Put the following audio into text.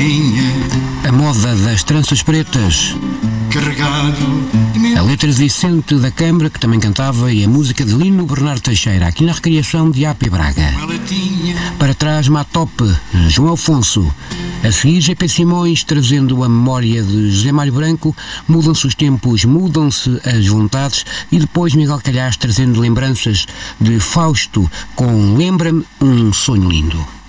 A moda das tranças pretas. A letra de Vicente da Câmara, que também cantava, e a música de Lino Bernardo Teixeira, aqui na recriação de AP Braga. Para trás, Matope, João Afonso. A seguir, GP Simões, trazendo a memória de José Mário Branco. Mudam-se os tempos, mudam-se as vontades. E depois Miguel Calhás, trazendo lembranças de Fausto com Lembra-me um Sonho Lindo.